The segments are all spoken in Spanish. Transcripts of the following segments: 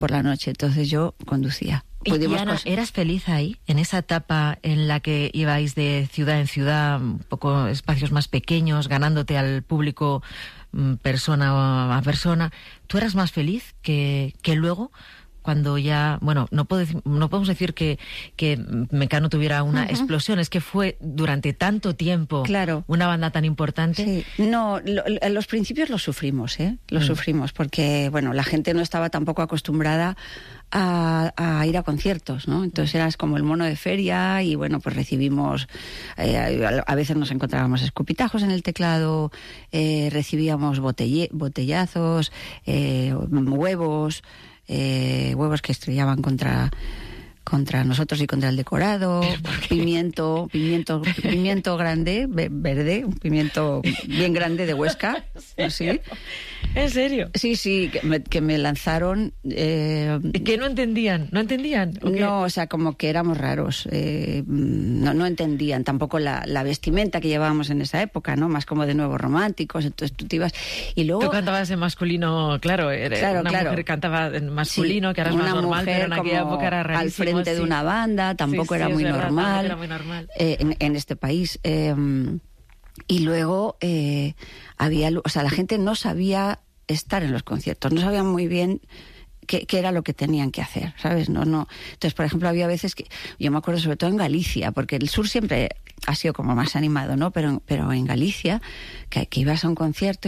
por la noche, entonces yo conducía. Y Ana, ¿eras feliz ahí, en esa etapa en la que ibais de ciudad en ciudad, un poco espacios más pequeños, ganándote al público persona a persona? ¿Tú eras más feliz que luego, cuando ya, bueno, no podemos decir que Mecano tuviera una explosión, es que fue durante tanto tiempo una banda tan importante? Sí. No, los principios los sufrimos, los sufrimos, porque, bueno, la gente no estaba tampoco acostumbrada a ir a conciertos, ¿no? Entonces eras como el mono de feria y, bueno, pues recibimos, a veces nos encontrábamos escupitajos en el teclado, recibíamos botellazos, huevos que estrellaban contra nosotros y contra el decorado, pimiento grande, verde, un pimiento bien grande de Huesca. ¿Sí? ¿En serio? Sí, que me lanzaron. ¿Que no entendían? ¿No entendían? No, o sea, como que éramos raros. No entendían tampoco la vestimenta que llevábamos en esa época, ¿no? Más como de nuevos románticos, entonces tú te ibas. Y luego... Tú cantabas en masculino, claro, una mujer cantaba en masculino, que ahora es más normal, pero en aquella época era rarísimo. Al frente de una banda, tampoco era muy normal. Era muy normal. En este país. Y luego la gente no sabía estar en los conciertos, no sabían muy bien qué era lo que tenían que hacer, ¿sabes? No. Entonces, por ejemplo, había veces que yo me acuerdo sobre todo en Galicia, porque el sur siempre ha sido como más animado, ¿no? Pero en Galicia, que ibas a un concierto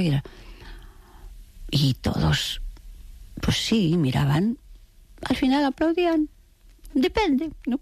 y todos, pues sí, miraban, al final aplaudían. Depende, ¿no?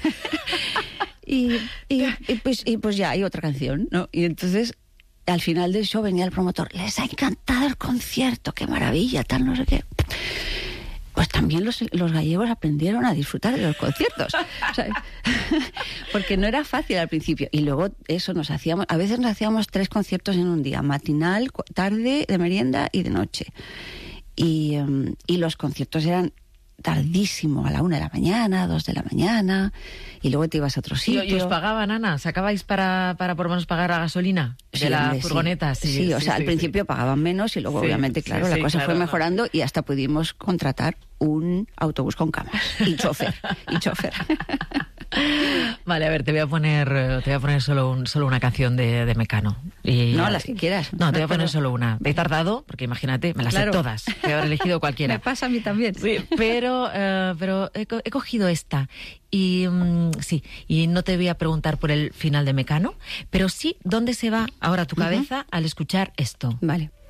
y pues ya hay otra canción, ¿no? Y entonces al final del show venía el promotor, les ha encantado el concierto, qué maravilla, tal, no sé qué. Pues también los gallegos aprendieron a disfrutar de los conciertos, ¿sabes? Porque no era fácil al principio. Y luego eso a veces nos hacíamos 3 conciertos en un día, matinal, tarde, de merienda y de noche. Y los conciertos eran tardísimo, a la 1 de la mañana, 2 de la mañana, y luego te ibas a otro sitio. ¿Y os pagaban, Ana? ¿Sacabais para por lo menos pagar la gasolina de la furgoneta? Sí, al principio pagaban menos y luego obviamente, claro, la cosa fue mejorando y hasta pudimos contratar un autobús con camas y chofer. Vale, a ver, te voy a poner solo una canción de Mecano. No, las que quieras. No, te voy a poner solo una. He tardado, porque imagínate, me las sé todas. Te haber elegido cualquiera. Me pasa a mí también. Sí, pero he cogido esta. Y y no te voy a preguntar por el final de Mecano, pero sí, ¿dónde se va ahora tu cabeza al escuchar esto? Vale.